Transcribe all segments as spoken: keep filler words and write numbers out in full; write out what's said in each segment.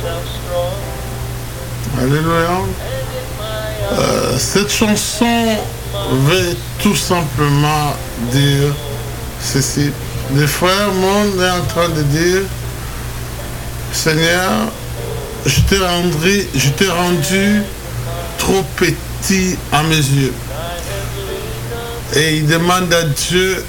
Alléluia. Euh, cette chanson veut tout simplement dire ceci. Les frères, monde est en train de dire, Seigneur, je t'ai rendu, je t'ai rendu trop petit à mes yeux. Et il demande à Dieu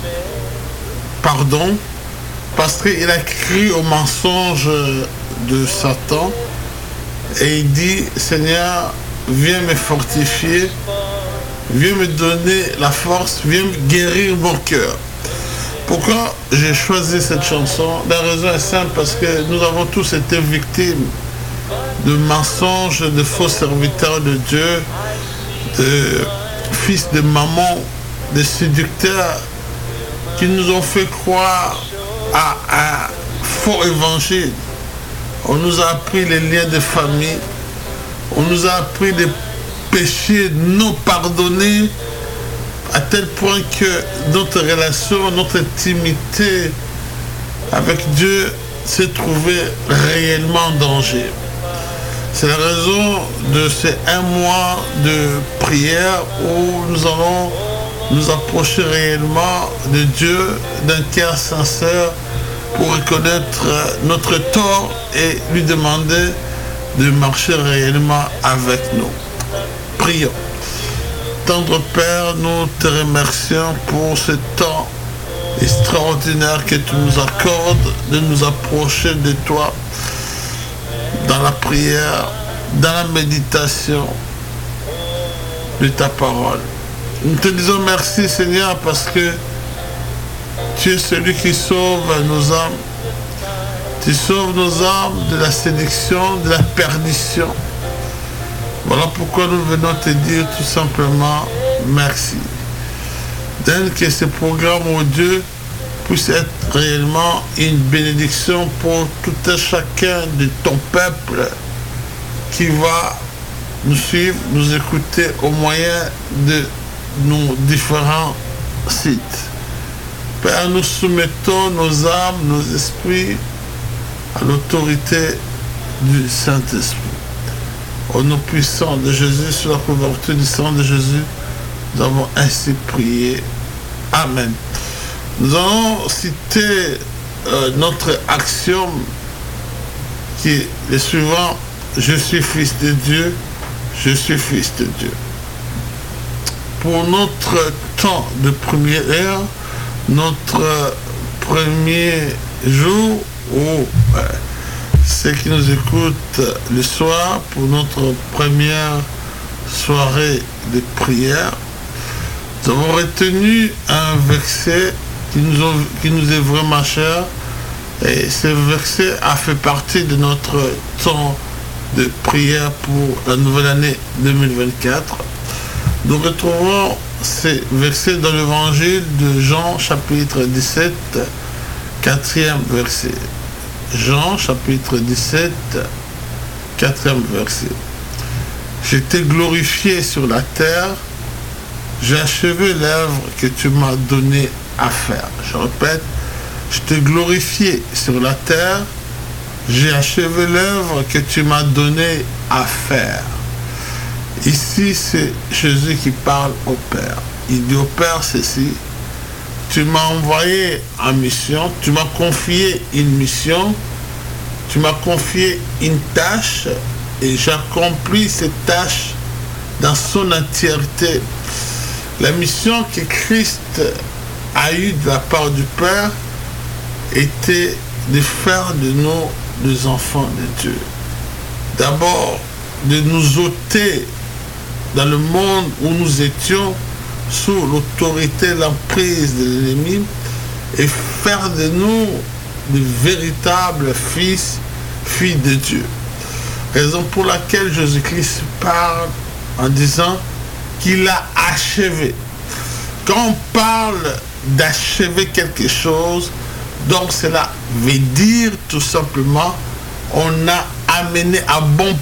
pardon parce qu'il a cru au mensonge de Satan. Et il dit, Seigneur, viens me fortifier, viens me donner la force, viens me guérir mon cœur. Pourquoi j'ai choisi cette chanson? La raison est simple, parce que nous avons tous été victimes de mensonges, de faux serviteurs de Dieu, de fils de maman, de séducteurs qui nous ont fait croire à un faux évangile. On nous a appris les liens de famille, on nous a appris des péchés non pardonnés, à tel point que notre relation, notre intimité avec Dieu s'est trouvée réellement en danger. C'est la raison de ces un mois de prière où nous allons nous approcher réellement de Dieu d'un cœur sincère pour reconnaître notre tort et lui demander de marcher réellement avec nous. Prions. Tendre Père, nous te remercions pour ce temps extraordinaire que tu nous accordes de nous approcher de toi dans la prière, dans la méditation de ta parole. Nous te disons merci Seigneur parce que tu es celui qui sauve nos âmes. Tu sauves nos âmes de la séduction, de la perdition. Voilà pourquoi nous venons te dire tout simplement merci. Donne que ce programme, oh Dieu, puisse être réellement une bénédiction pour tout un chacun de ton peuple qui va nous suivre, nous écouter au moyen de nos différents sites. Père, nous soumettons nos âmes, nos esprits à l'autorité du Saint-Esprit. Au nom puissant de Jésus, sur la couverture du sang de Jésus, nous avons ainsi prié. Amen. Nous allons citer euh, notre axiome qui est le suivant. Je suis fils de Dieu, je suis fils de Dieu. Pour notre temps de prière, notre premier jour où euh, ceux qui nous écoutent le soir pour notre première soirée de prière, nous avons retenu un verset qui nous, ont, qui nous est vraiment cher, et ce verset a fait partie de notre temps de prière pour la nouvelle année deux mille vingt-quatre. Nous retrouvons ces versets dans l'évangile de Jean chapitre dix-sept, quatrième verset. Jean chapitre dix-sept, quatrième verset. Je t'ai glorifié sur la terre, j'ai achevé l'œuvre que tu m'as donné à faire. Je répète, je t'ai glorifié sur la terre, j'ai achevé l'œuvre que tu m'as donné à faire. Ici, c'est Jésus qui parle au Père. Il dit au Père ceci: tu m'as envoyé en mission, tu m'as confié une mission, tu m'as confié une tâche et j'accomplis cette tâche dans son entièreté. La mission que Christ a eue de la part du Père était de faire de nous des enfants de Dieu. D'abord, de nous ôter dans le monde où nous étions sous l'autorité, l'emprise de l'ennemi, et faire de nous de véritables fils, filles de Dieu. Raison pour laquelle Jésus-Christ parle en disant qu'il a achevé. Quand on parle d'achever quelque chose, donc cela veut dire tout simplement on a amené à bon